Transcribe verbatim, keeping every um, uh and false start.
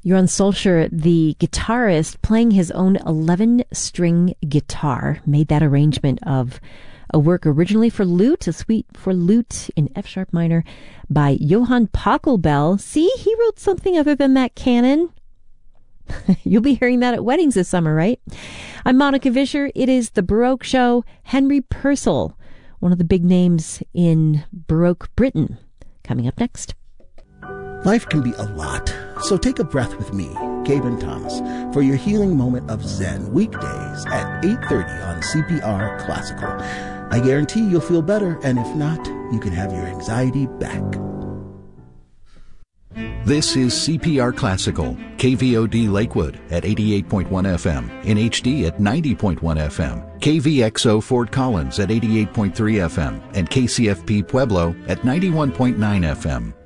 Johan Solskjaer, the guitarist, playing his own eleven-string guitar, made that arrangement of a work originally for lute, a suite for lute in F-sharp minor by Johann Pachelbel. See, he wrote something other than that canon. You'll be hearing that at weddings this summer, right? I'm Monica Vischer. It is The Baroque Show. Henry Purcell, one of the big names in Baroque Britain, coming up next. Life can be a lot, so take a breath with me, Gaben Thomas, for your healing moment of Zen, weekdays at eight thirty on C P R Classical. I guarantee you'll feel better, and if not, you can have your anxiety back. This is C P R Classical, K V O D Lakewood at eighty-eight point one F M, in H D at ninety point one F M, K V X O Fort Collins at eighty-eight point three F M, and K C F P Pueblo at ninety-one point nine F M.